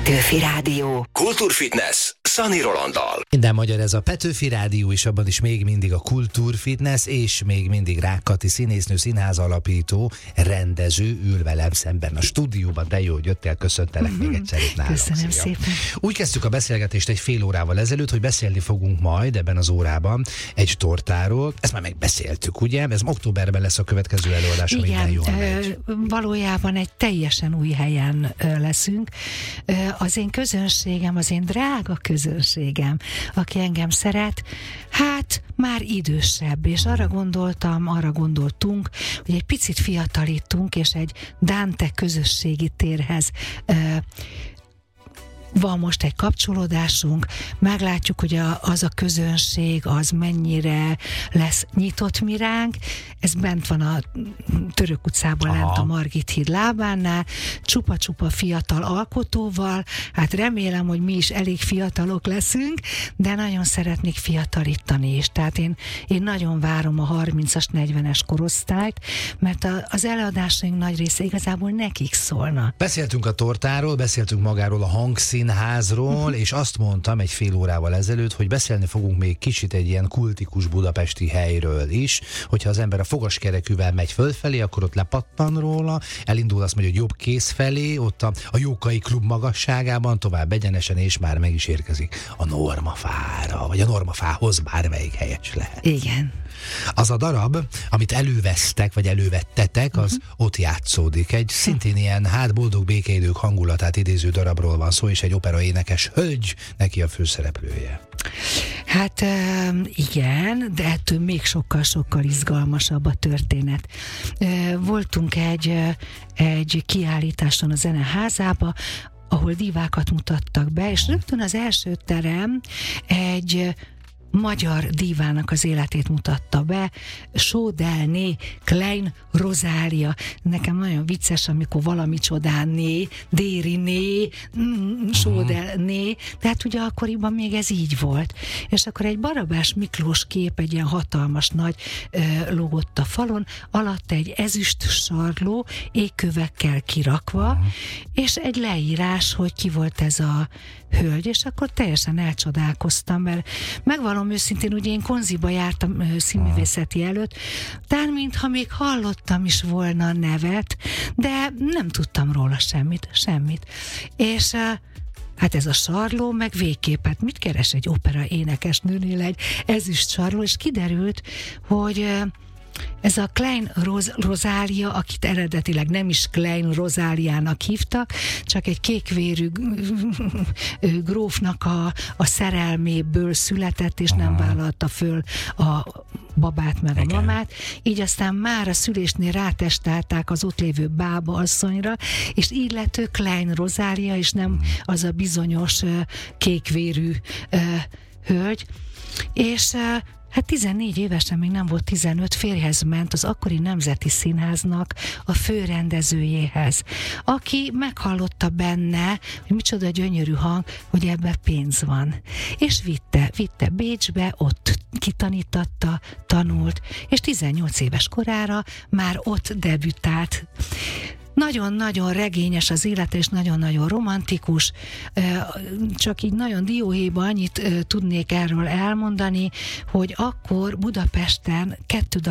Petőfi Rádió. Kultúrfitness Szani Rolanddal. Minden magyar, ez a Petőfi Rádió, és abban is még mindig a Kultúrfitness, és még mindig Rákkati színésznő, színház alapító, rendező ül velem szemben a stúdióban. De jó, hogy jöttél, köszöntelek még egyszer itt nálam. Köszönöm szépen. Úgy kezdtük a beszélgetést egy fél órával ezelőtt, hogy beszélni fogunk majd ebben az órában egy tortáról. Ezt már megbeszéltük, ugye? Ez októberben lesz a következő előadás, ha minden jól megy. Valójában egy teljesen új helyen leszünk. Az én közönségem, az én drága közönségem, aki engem szeret, hát már idősebb, és arra gondoltunk, hogy egy picit fiatalítunk, és egy Dante közösségi térhez van most egy kapcsolódásunk, meglátjuk, hogy az a közönség az mennyire lesz nyitott mi ránk. Ez bent van a Török utcában, lent a Margit híd lábánál, csupa-csupa fiatal alkotóval. Hát remélem, hogy mi is elég fiatalok leszünk, de nagyon szeretnék fiatalítani is. Tehát én nagyon várom a 30-as, 40-es korosztályt, mert az előadásaink nagy része igazából nekik szólna. Beszéltünk a tortáról, beszéltünk magáról a hangszínházról, és azt mondtam egy fél órával ezelőtt, hogy beszélni fogunk még kicsit egy ilyen kultikus budapesti helyről is, hogyha az ember a fogaskerekűvel megy fölfelé, akkor ott lepattan róla, elindul azt mondja, hogy jobb kéz felé, ott a Jókai Klub magasságában, tovább egyenesen, és már meg is érkezik a Normafára, vagy a Normafához, bármelyik helyes lehet. Igen. Az a darab, amit elővesztek, vagy elővettetek, az ott játszódik. Egy szintén ilyen boldog békeidők hangulatát idéző darabról van szó, és egy operaénekes hölgy, neki a főszereplője. Hát igen, de ettől még sokkal-sokkal izgalmasabb a történet. Voltunk egy kiállításon a Zeneházába, ahol divákat mutattak be, és rögtön az első terem egy magyar dívának az életét mutatta be, Sódelné, Klein Rozália. Nekem nagyon vicces, amikor valami csodánné, Dériné, Sódelné, de hát ugye akkoriban még ez így volt. És akkor egy Barabás Miklós kép, egy ilyen hatalmas nagy lógott a falon, alatt egy ezüst sarló, égkövekkel kirakva, és egy leírás, hogy ki volt ez a hölgy, és akkor teljesen elcsodálkoztam, mert megvallom őszintén, ugye én Konziba jártam színművészeti előtt, tehát mintha még hallottam is volna a nevet, de nem tudtam róla semmit. És hát ez a sarló, meg végképp, hát mit keres egy opera énekesnőnél egy ezüst sarló, és kiderült, hogy ez a Klein Rozália, akit eredetileg nem is Klein Rozáliának hívtak, csak egy kékvérű grófnak a szerelméből született, és nem vállalta föl a babát meg a mamát, így aztán már a szülésnél rátestálták az ott lévő bába asszonyra, és így lett ő Klein Rozália, és nem az a bizonyos kékvérű hölgy, és hát 14 évesen, még nem volt 15, férjhez ment az akkori Nemzeti Színháznak a főrendezőjéhez, aki meghallotta benne, hogy micsoda gyönyörű hang, hogy ebben pénz van. És vitte Bécsbe, ott kitanítatta, tanult, és 18 éves korára már ott debütált. Nagyon-nagyon regényes az élet, és nagyon-nagyon romantikus, csak így nagyon dióhéjban annyit tudnék erről elmondani, hogy akkor Pesten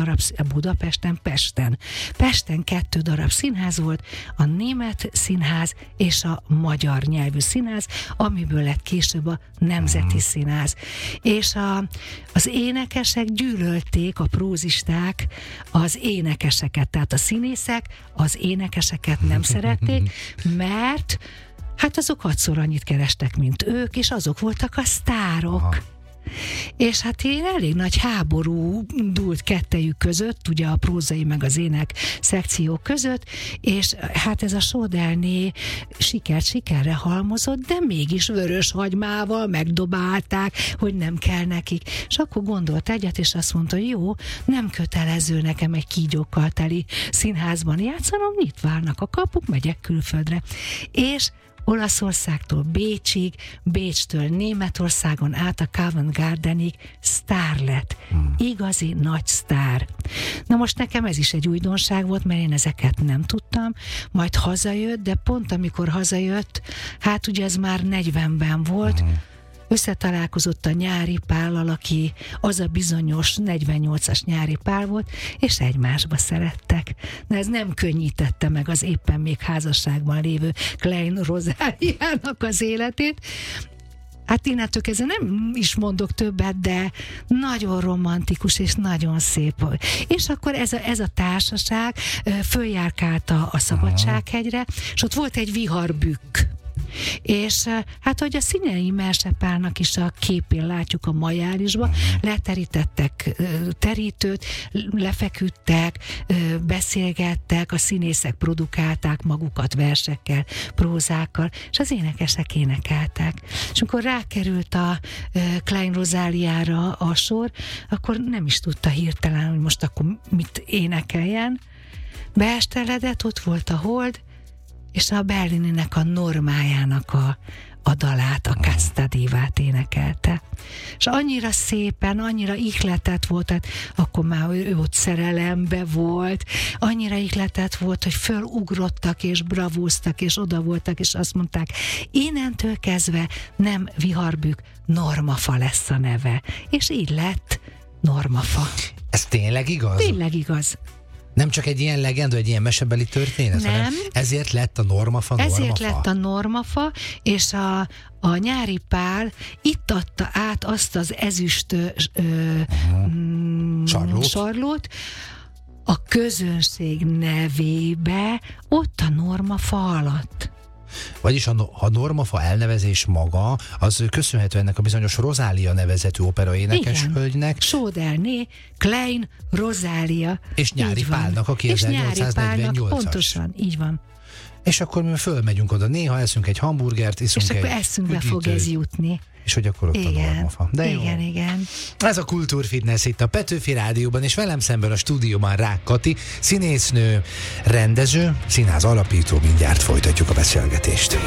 2 darab színház volt, a német színház és a magyar nyelvű színház, amiből lett később a Nemzeti Színház. És az énekesek gyűlölték, a prózisták az énekeseket, tehát a színészek az énekeseket nem szerették, mert hát azok 6-szor annyit kerestek, mint ők, és azok voltak a sztárok. És hát én elég nagy háború dúlt kettejük között, ugye a prózai meg az ének szekció között, és hát ez a Sódelné sikerre halmozott, de mégis vörös hagymával megdobálták, hogy nem kell nekik. És akkor gondolt egyet, és azt mondta, hogy jó, nem kötelező nekem egy kígyókkal teli színházban játszanom, itt várnak a kapuk, megyek külföldre. És Olaszországtól Bécsig, Bécstől Németországon át a Covent Gardenig sztár lett. Igazi nagy sztár. Na most nekem ez is egy újdonság volt, mert én ezeket nem tudtam, majd hazajött, de pont amikor hazajött, hát ugye ez már 40-ben volt, összetalálkozott a Nyári Pállal, aki az a bizonyos 48-as Nyári Pál volt, és egymásba szerettek. De ez nem könnyítette meg az éppen még házasságban lévő Klein Rozáliának az életét. Hát innentől kezdve nem is mondok többet, de nagyon romantikus és nagyon szép. És akkor ez a társaság följárkált a Szabadsághegyre, és ott volt egy viharbükk. És hát, hogy a Szinyei Mersepálnak is a képén látjuk a Majárisba, leterítettek terítőt, lefeküdtek, beszélgettek, a színészek produkálták magukat versekkel, prózákkal, és az énekesek énekeltek. És amikor rákerült a Klein Rozáliára a sor, akkor nem is tudta hirtelen, hogy most akkor mit énekeljen. Beesteledett, ott volt a Hold, és a Bellininek a Normájának a dalát, a Casta Divát énekelte. És annyira szépen, annyira ihletett volt, tehát akkor már ő ott szerelembe volt, annyira ihletett volt, hogy fölugrottak és bravúztak, és oda voltak, és azt mondták, innentől kezdve nem viharbükk, Normafa lesz a neve. És így lett Normafa. Ez tényleg igaz? Tényleg igaz. Nem csak egy ilyen legenda, egy ilyen mesebeli történet, nem. hanem ezért lett a Normafa Normafa. Ezért lett a Normafa, és a Nyári Pál itt adta át azt az ezüst sarlót a közönség nevébe, ott a Normafa alatt. Vagyis a Normafa elnevezés maga, az köszönhető ennek a bizonyos Rozália nevezetű opera énekeshölgynek. Sóderné, Klein Rozália. És Nyári Pálnak, aki 1848-as. Pontosan, így van. És akkor mi fölmegyünk oda, néha eszünk egy hamburgert, iszunk és egy akkor eszünkbe fog ez jutni. És hogy akkor ott a Normafa. De jó. Igen. Ez a Kultúrfitness itt a Petőfi Rádióban, és velem szemben a stúdióban Rák Kati, színésznő, rendező, színház alapító, mindjárt folytatjuk a beszélgetést.